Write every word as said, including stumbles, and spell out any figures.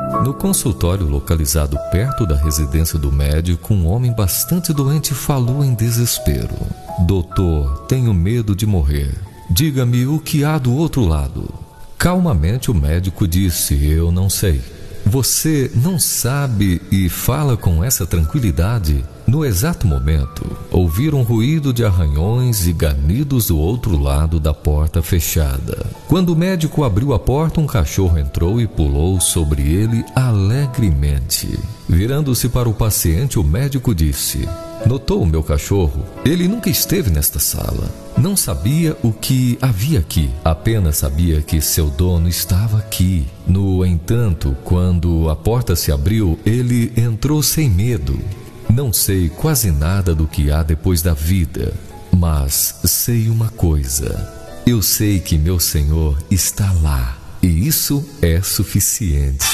No consultório localizado perto da residência do médico, um homem bastante doente falou em desespero: Doutor, tenho medo de morrer. Diga-me o que há do outro lado. Calmamente o médico disse: Eu não sei. Você não sabe e fala com essa tranquilidade? No exato momento, ouviram um ruído de arranhões e ganidos do outro lado da porta fechada. Quando o médico abriu a porta, um cachorro entrou e pulou sobre ele alegremente. Virando-se para o paciente, o médico disse: Notou o meu cachorro? Ele nunca esteve nesta sala. Não sabia o que havia aqui. Apenas sabia que seu dono estava aqui. No entanto, quando a porta se abriu, ele entrou sem medo. Não sei quase nada do que há depois da vida, mas sei uma coisa. Eu sei que meu Senhor está lá, e isso é suficiente.